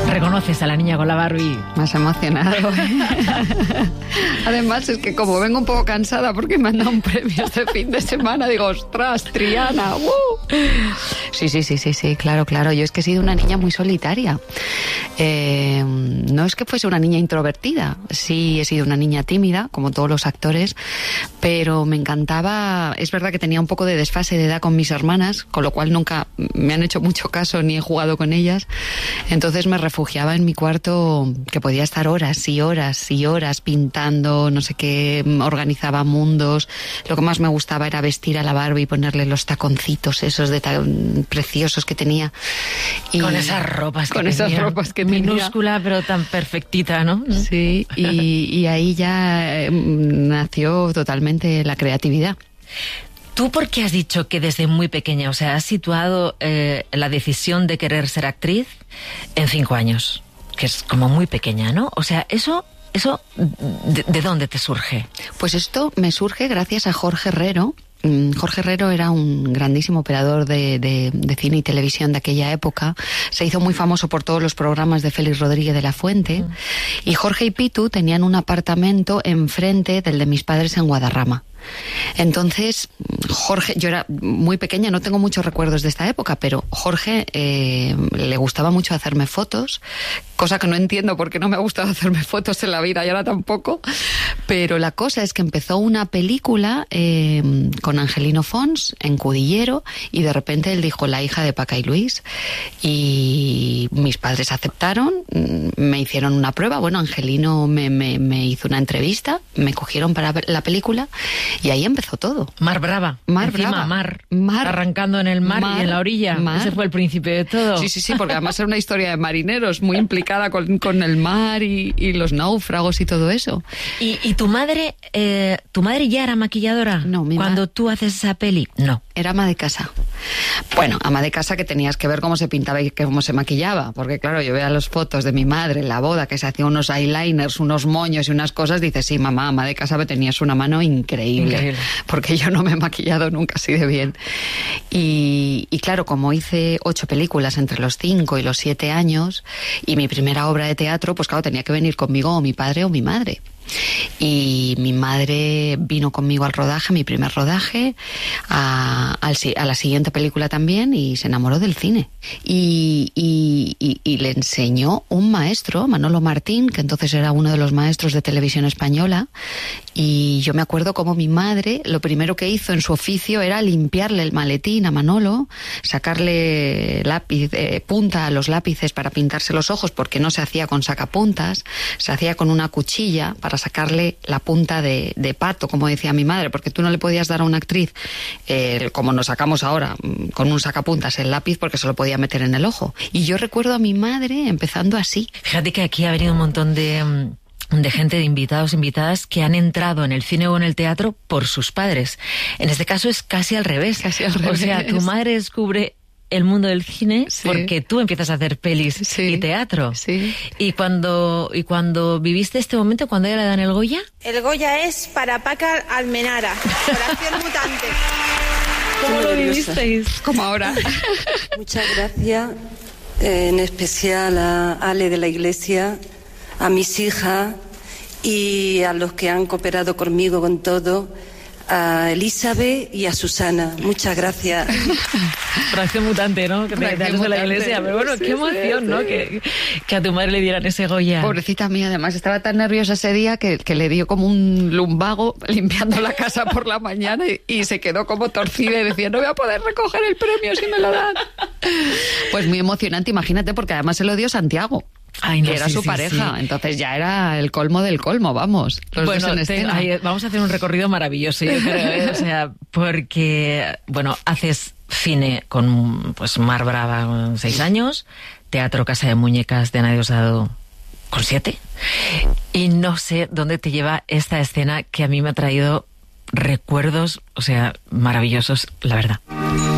Reconoces a la niña con la Barbie. Más emocionado. Además, es que como vengo un poco cansada porque me han dado un premio este fin de semana, digo, ostras, Triana. Sí, claro. Yo es que he sido una niña muy solitaria. No es que fuese una niña introvertida, sí he sido una niña tímida, como todos los actores, pero me encantaba. Es verdad que tenía un poco de desfase de edad con mis hermanas, con lo cual nunca me han hecho mucho caso ni he jugado con ellas. Entonces me refugiaba en mi cuarto, que podía estar horas y horas y horas pintando, no sé qué, organizaba mundos. Lo que más me gustaba era vestir a la Barbie y ponerle los taconcitos esos de tan preciosos que tenía. Y con esas ropas que minúscula, pero tan perfectita, ¿no? Sí, y ahí ya nació totalmente la creatividad. ¿Tú por qué has dicho que desde muy pequeña, o sea, has situado la decisión de querer ser actriz en 5 años? Que es como muy pequeña, ¿no? O sea, ¿eso ¿de dónde te surge? Pues esto me surge gracias a Jorge Herrero. Jorge Herrero era un grandísimo operador de cine y televisión de aquella época. Se hizo muy famoso por todos los programas de Félix Rodríguez de la Fuente. Y Jorge y Pitu tenían un apartamento enfrente del de mis padres en Guadarrama. Entonces, Jorge, yo era muy pequeña, no tengo muchos recuerdos de esta época, pero Jorge le gustaba mucho hacerme fotos, cosa que no entiendo por qué no me ha gustado hacerme fotos en la vida y ahora tampoco, pero la cosa es que empezó una película con Angelino Fons en Cudillero y de repente él dijo La hija de Paca y Luis y mis padres aceptaron, me hicieron una prueba, bueno, Angelino me hizo una entrevista, me cogieron para la película. Y ahí empezó todo. Mar Brava. Mar. Arrancando en el mar y en la orilla. Ese fue el principio de todo. Sí, porque además era una historia de marineros muy implicada con el mar y los náufragos y todo eso. ¿Y tu madre ya era maquilladora? No, cuando tú haces esa peli. No. Era ama de casa. Bueno, ama de casa que tenías que ver cómo se pintaba y cómo se maquillaba. Porque claro, yo veía las fotos de mi madre en la boda, que se hacía unos eyeliners, unos moños y unas cosas. Dices, sí, mamá, ama de casa, me tenías una mano increíble. Porque yo no me he maquillado nunca así de bien. Y claro, como hice 8 películas entre los 5 y los 7 años, y mi primera obra de teatro, pues claro, tenía que venir conmigo o mi padre o mi madre. Y mi madre vino conmigo al rodaje, mi primer rodaje, a la siguiente película también, y se enamoró del cine. Y le enseñó un maestro, Manolo Martín, que entonces era uno de los maestros de televisión española, y yo me acuerdo como mi madre, lo primero que hizo en su oficio era limpiarle el maletín a Manolo, sacarle punta a los lápices para pintarse los ojos, porque no se hacía con sacapuntas, se hacía con una cuchilla para sacarle la punta de pato, como decía mi madre, porque tú no le podías dar a una actriz, como nos sacamos ahora, con un sacapuntas el lápiz, porque se lo podía meter en el ojo. Y yo recuerdo a mi madre empezando así. Fíjate que aquí ha venido un montón de gente, de invitados, invitadas, que han entrado en el cine o en el teatro por sus padres. En este caso es casi al revés. O sea, tu madre descubre el mundo del cine porque tú empiezas a hacer pelis y teatro. Sí. Y cuando viviste este momento, cuando ella le dan el Goya. El Goya es para Paca Almenara, Corazón Mutante. ¿Cómo lo vivisteis? Como ahora. Muchas gracias, en especial a Ale de la Iglesia, a mis hijas y a los que han cooperado conmigo con todo, a Elizabeth y a Susana. Muchas gracias. Corazón Mutante, ¿no? Que te de la Iglesia. Pero bueno, qué emoción, ¿no? Que a tu madre le dieran ese Goya. Pobrecita mía, además estaba tan nerviosa ese día que le dio como un lumbago limpiando la casa por la mañana y se quedó como torcida y decía, no voy a poder recoger el premio si me lo dan. Pues muy emocionante, imagínate, porque además se lo dio Santiago. Ay, no, que era su pareja, entonces ya era el colmo del colmo, vamos. Bueno, vamos a hacer un recorrido maravilloso, yo creo, o sea, porque, bueno, haces cine con, pues, Mar Brava con 6 años, teatro Casa de Muñecas de Ana Diosdado con 7, y no sé dónde te lleva esta escena que a mí me ha traído recuerdos, o sea, maravillosos, la verdad.